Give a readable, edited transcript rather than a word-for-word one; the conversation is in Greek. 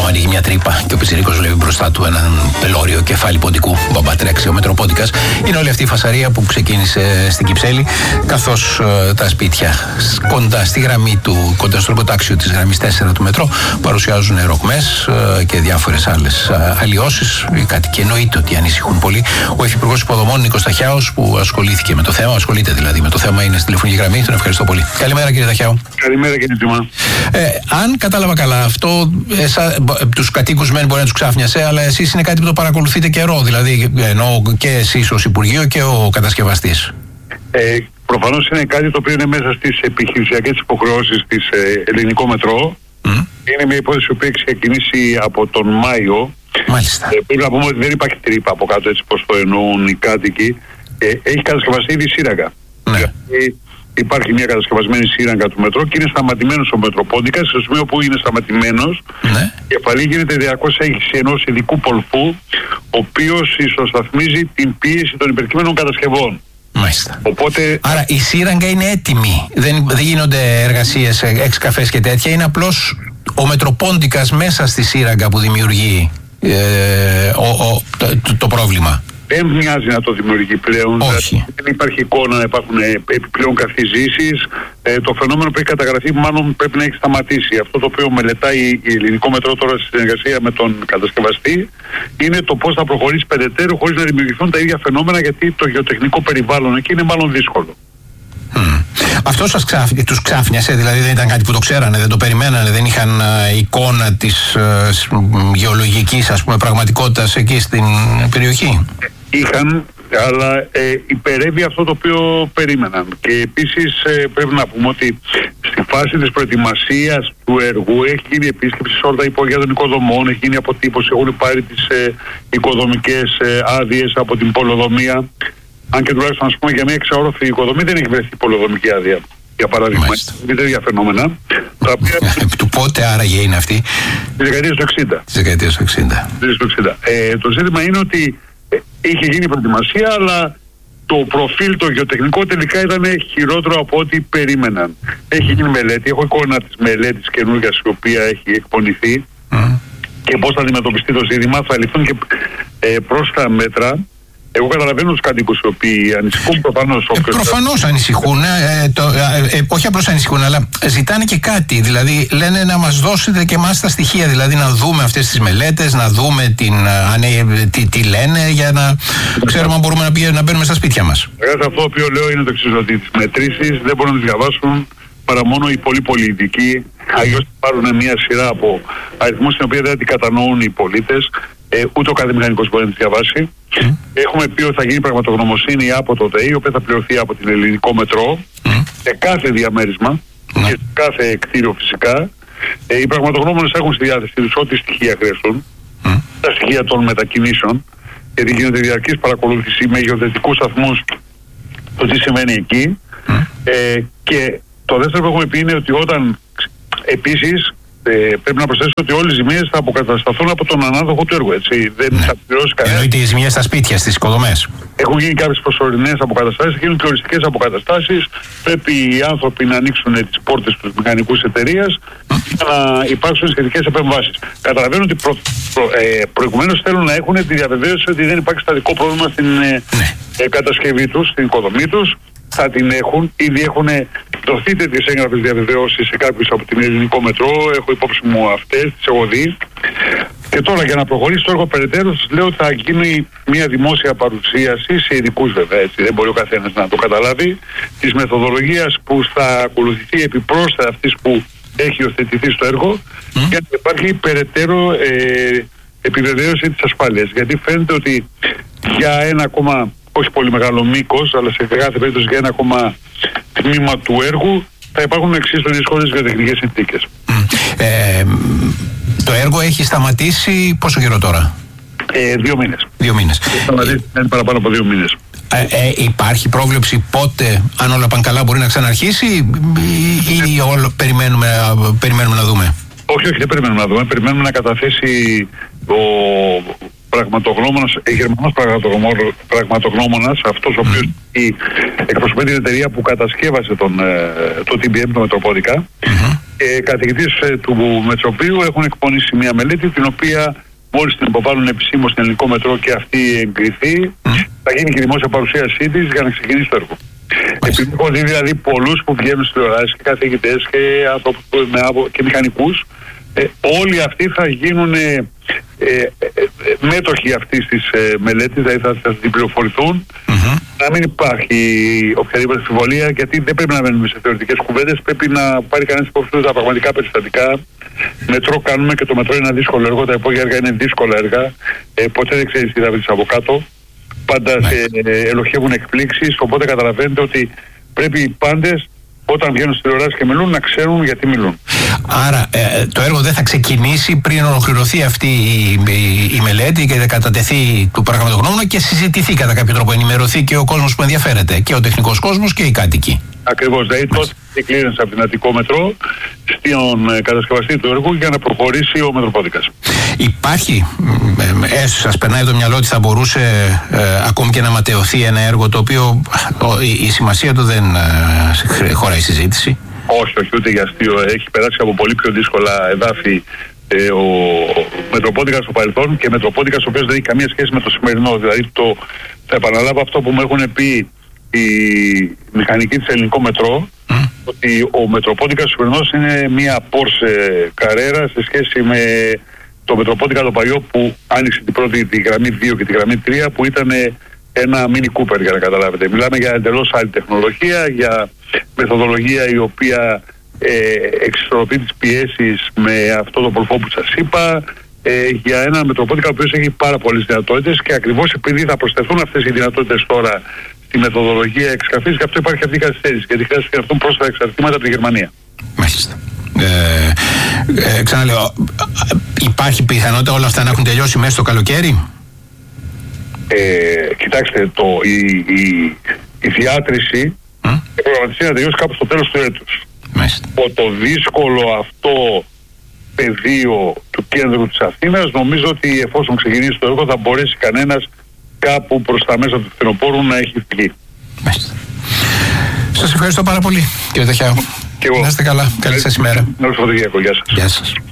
ανοίγει μια τρύπα και ο πιτσιρίκος βλέπει μπροστά του έναν πελώριο κεφάλι ποντικού. Μπαμπά τρέξει ο Μετροπόντικας. Είναι όλη αυτή η φασαρία που ξεκίνησε στην Κυψέλη, καθώς τα σπίτια κοντά στη γραμμή του, κοντά στο εργοτάξιο της γραμμής 4 του μετρό, παρουσιάζουν ρογμές και διάφορες άλλες αλλοιώσεις. Οι κάτοικοι εννοείται ότι ανησυχούν πολύ. Ο Υφυπουργός Υποδομών Νίκος Ταχιάος, που ασχολήθηκε με το θέμα, ασχολείται δηλαδή με το θέμα, είναι στη τηλεφωνική γραμμή. Τον ευχαριστώ πολύ. Καλημέρα, κύριε Ταχιάου. Καλημέρα, κύριε Τζιμά. Αν κατάλαβα καλά, αυτό τους κατοίκους μεν μπορεί να τους ξάφνιασε, αλλά εσείς είναι κάτι που το παρακολουθείτε καιρό, δηλαδή εννοώ και εσείς ως Υπουργείο και ο κατασκευαστής. Προφανώς είναι κάτι το οποίο είναι μέσα στις επιχειρησιακές υποχρεώσεις της Ελληνικό Μετρό. Είναι μια υπόθεση που έχει ξεκινήσει από τον Μάιο. Μάλιστα. Πρέπει να πούμε ότι δεν υπάρχει τρύπα από κάτω, έτσι πως το εννοούν οι κάτοικοι. Έχει κατασκευαστεί ήδη σύραγγα. Ναι. Υπάρχει μια κατασκευασμένη σύραγγα του μετρό και είναι σταματημένος ο Μετροπόντικας. Στο σημείο που είναι σταματημένος, Ναι. η κεφαλή γίνεται διακόσιση ενός ειδικού πολφού, ο οποίος ισοσταθμίζει την πίεση των υπερκείμενων κατασκευών. Μάλιστα. Οπότε, άρα η σύραγγα είναι έτοιμη. Δεν γίνονται εργασίες, εξκαφές και τέτοια. Είναι απλώς ο Μετροπόντικας μέσα στη σύραγγα που δημιουργεί το πρόβλημα. Δεν μοιάζει να το δημιουργεί πλέον. Όχι. Δεν υπάρχει εικόνα να υπάρχουν επιπλέον καθιζήσεις. Το φαινόμενο που έχει καταγραφεί μάλλον πρέπει να έχει σταματήσει. Αυτό το οποίο μελετάει η Ελληνικό Μετρό τώρα στη συνεργασία με τον κατασκευαστή είναι το πώς θα προχωρήσει περαιτέρω χωρίς να δημιουργηθούν τα ίδια φαινόμενα, γιατί το γεωτεχνικό περιβάλλον εκεί είναι μάλλον δύσκολο. Αυτό τους ξάφνιασε, δηλαδή δεν ήταν κάτι που το ξέρανε, δεν το περιμένανε, δεν είχαν εικόνα της γεωλογικής, ας πούμε, πραγματικότητας εκεί στην περιοχή? Είχαν, αλλά υπερεύει αυτό το οποίο περίμεναν. Και επίσης πρέπει να πούμε ότι στη φάση της προετοιμασίας του έργου έχει γίνει επίσκεψη σε όλα τα υπόγεια των οικοδομών, έχει γίνει αποτύπωση, έχουν πάρει τις οικοδομικές άδειες από την πολεοδομία. Αν και τουλάχιστον, ας πούμε, για μια εξαόροφη οικοδομή δεν έχει βρεθεί πολεοδομική άδεια. Για παράδειγμα, είναι τέτοια φαινόμενα. Τα οποία... Του πότε άραγε είναι αυτή? Τη δεκαετία του 60. Τη δεκαετία του 60. Το ζήτημα είναι ότι είχε γίνει προετοιμασία, αλλά το προφίλ, το γεωτεχνικό τελικά ήταν χειρότερο από ό,τι περίμεναν. Έχει γίνει μελέτη, έχω εικόνα της μελέτης καινούργιας η οποία έχει εκπονηθεί και πώς θα αντιμετωπιστεί το ζήτημα. Θα ληφθούν και πρόσθετα μέτρα. Εγώ καταλαβαίνω τους κατοίκους οι οποίοι ανησυχούν προφανώς. Προφανώς ανησυχούν, όχι απλώς ανησυχούν, αλλά ζητάνε και κάτι. Δηλαδή λένε να μας δώσετε και εμάς τα στοιχεία, δηλαδή να δούμε αυτές τις μελέτες, να δούμε τι λένε, για να ξέρουμε αν μπορούμε να μπαίνουμε στα σπίτια μας. Αυτό το οποίο λέω είναι το εξής, ότι τις μετρήσεις δεν μπορούν να τις διαβάσουν παρά μόνο οι πολύ πολιτικοί. Αλλιώς πάρουν μια σειρά από αριθμούς την οποία δεν την κατανοούν οι πολίτες. Ούτε ο κάθε μηχανικός μπορεί να τις διαβάσει. Έχουμε πει ότι θα γίνει πραγματογνωμοσύνη από το ΔΕΗ, η οποία θα πληρωθεί από την Ελληνικό Μετρό σε κάθε διαμέρισμα και σε κάθε κτίριο φυσικά. Οι πραγματογνώμονες έχουν στη διάθεση τους ό,τι στοιχεία χρειαστούν, τα στοιχεία των μετακινήσεων, γιατί γίνεται διαρκής παρακολούθηση με γεωδετικούς σταθμούς το τι σημαίνει εκεί. Και το δεύτερο που έχουμε πει είναι ότι όταν επίσης πρέπει να προσθέσω ότι όλες οι ζημίες θα αποκατασταθούν από τον ανάδοχο του έργου. Έτσι. Δεν θα πληρώσει κανένα. Εννοείται οι ζημίες στα σπίτια, στις οικοδομές. Έχουν γίνει κάποιες προσωρινές αποκαταστάσεις, θα γίνουν και οριστικές αποκαταστάσεις. Πρέπει οι άνθρωποι να ανοίξουν τις πόρτες τους μηχανικούς εταιρείας για να υπάρξουν σχετικές επεμβάσεις. Καταλαβαίνω ότι προηγουμένως θέλουν να έχουν τη διαβεβαίωση ότι δεν υπάρχει στατικό πρόβλημα στην κατασκευή τους, στην οικοδομή τους. Θα την έχουν, ήδη έχουν δοθεί τέτοιες έγγραφες διαβεβαίωσης σε κάποιους από την Ελληνικό Μετρό. Έχω υπόψη μου αυτές, τις έχω δει. Και τώρα για να προχωρήσει το έργο περαιτέρω, σας λέω ότι θα γίνει μια δημόσια παρουσίαση σε ειδικούς βέβαια, έτσι, δεν μπορεί ο καθένας να το καταλάβει, της μεθοδολογίας που θα ακολουθηθεί επιπρόσθετα αυτής που έχει υιοθετηθεί στο έργο, για να υπάρχει περαιτέρω επιβεβαίωση της ασφάλειας. Γιατί φαίνεται ότι για ένα ακόμα, όχι πολύ μεγάλο μήκος, αλλά σε κάθε περίπτωση για ένα ακόμα τμήμα του έργου θα υπάρχουν εξής το δύσκολες γεωτεχνικές συνθήκες. Το έργο έχει σταματήσει πόσο καιρό τώρα? 2 μήνες. 2 μήνες. Έχει σταματήσει παραπάνω από 2 μήνες. Υπάρχει πρόβλεψη πότε, αν όλα πάνε καλά, μπορεί να ξαναρχίσει ή όλο περιμένουμε να δούμε? Όχι, δεν περιμένουμε να δούμε. Περιμένουμε να καταθέσει Γερμανός πραγματογνώμονας, αυτός ο οποίος εκπροσωπεί την εταιρεία που κατασκεύασε το TBM, το μετροπόδικα, καθηγητής του Μετροπίου, έχουν εκπονήσει μια μελέτη την οποία μόλις την υποβάλουν επισήμως στην ελληνικό μετρό και αυτή εγκριθεί, θα γίνει και η δημόσια παρουσίασή της για να ξεκινήσει το έργο. Επειδή έχω δει δηλαδή πολλούς που βγαίνουν στις τηλεοράσεις και καθηγητές και ανθρώπους και μηχανικούς, όλοι αυτοί θα γίνουν μέτοχοι αυτής της μελέτης, δηλαδή θα την πληροφορηθούν, να μην υπάρχει οποιαδήποτε αμφιβολία, γιατί δεν πρέπει να μένουμε σε θεωρητικές κουβέντες, πρέπει να πάρει κανένας υπόψη τα πραγματικά περιστατικά. Μετρό κάνουμε και το μετρό είναι ένα δύσκολο έργο, τα υπόγεια έργα είναι δύσκολα έργα, ποτέ δεν ξέρεις τι θα βρεις από κάτω, πάντα ελοχεύουν εκπλήξεις, οπότε καταλαβαίνετε ότι πρέπει οι πάντες όταν βγαίνουν στη τηλεόραση και μιλούν να ξέρουν γιατί μιλούν. Άρα το έργο δεν θα ξεκινήσει πριν ολοκληρωθεί αυτή η μελέτη και κατατεθεί του πραγματογνώμονα και συζητηθεί κατά κάποιο τρόπο, ενημερωθεί και ο κόσμος που ενδιαφέρεται, και ο τεχνικός κόσμος και οι κάτοικοι. Ακριβώς, δηλαδή τότε η κλήρενση από την Αττικό Μετρό στον κατασκευαστή του έργου για να προχωρήσει ο Μετροπόδικας. Υπάρχει, έστω σας περνάει το μυαλό ότι θα μπορούσε ακόμη και να ματαιωθεί ένα έργο το οποίο η σημασία του δεν χωράει συζήτηση? Όχι, ούτε για αστείο. Έχει περάσει από πολύ πιο δύσκολα εδάφη ο Μετροπόδικας στο παρελθόν και Μετροπόδικας ο οποίος δεν έχει καμία σχέση με το σημερινό. Δηλαδή θα επαναλάβω αυτό που μου έχουν πει οι μηχανικοί της ελληνικό μετρό, ότι ο Μετροπόδικας ο σημερινός είναι μια Porsche Carrera σε σχέση με το Μετροπόδικα το παλιό που άνοιξε τη γραμμή 2 και τη γραμμή 3 που ήταν ένα Mini Cooper, για να καταλάβετε. Μιλάμε για εντελώς άλλη τεχνολογία, για μεθοδολογία η οποία εξισορροπεί τις πιέσεις με αυτό το μορφό που σας είπα, για ένα Μετροπόδικα ο οποίος έχει πάρα πολλές δυνατότητες και ακριβώς επειδή θα προσθεθούν αυτές οι δυνατότητες τώρα στη μεθοδολογία εξκαφής, και αυτό υπάρχει αυτή η καθυστέρηση, γιατί χρειάζεται να έρθουν πρόσθετα εξαρτήματα από τη Γερμανία. Μάλιστα. Ξαναλέω, υπάρχει πιθανότητα όλα αυτά να έχουν τελειώσει μέσα στο καλοκαίρι? Κοιτάξτε, η διάτρηση προγραμματιστεί να τελειώσει κάπου στο τέλος του έτους. Από το δύσκολο αυτό πεδίο του κέντρου της Αθήνας, νομίζω ότι εφόσον ξεκινήσει το έργο θα μπορέσει κανένας κάπου προς τα μέσα του φθινοπόρου να έχει βγει. Σας ευχαριστώ πάρα πολύ, κύριε Ταχιάου. Να είστε καλά. Καλή σας ημέρα. Να είστε καλά. Γεια σας. Γεια σας.